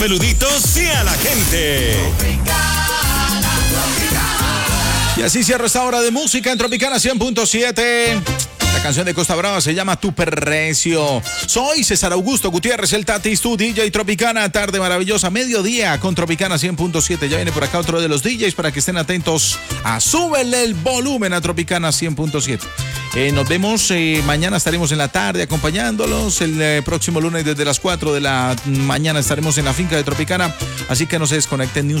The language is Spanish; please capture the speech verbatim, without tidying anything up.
peluditos y a la gente. Y así cierro esta hora de música en Tropicana cien punto siete. La canción de Costa Brava se llama Tu Precio. Soy César Augusto Gutiérrez, el Tatis, tu D J Tropicana. Tarde maravillosa, mediodía con Tropicana cien punto siete. Ya viene por acá otro de los D Js para que estén atentos a súbele el volumen a Tropicana cien punto siete. Eh, nos vemos, eh, mañana estaremos en la tarde acompañándolos. El eh, próximo lunes desde las cuatro de la mañana estaremos en la finca de Tropicana. Así que no se desconecten ni un